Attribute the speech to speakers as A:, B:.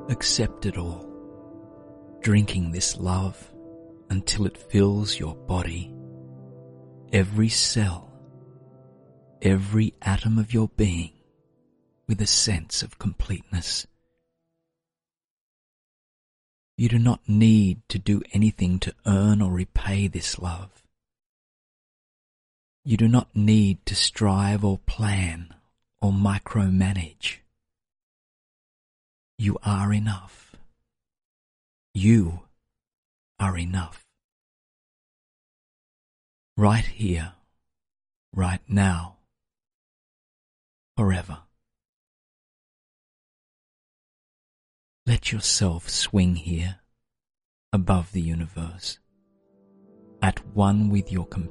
A: Accept it all, drinking this love until it fills your body, every cell, every atom of your being with a sense of completeness. You do not need to do anything to earn or repay this love. You do not need to strive or plan or micromanage. You are enough. You are enough. Right here, right now, forever. Let yourself swing here, above the universe, at one with your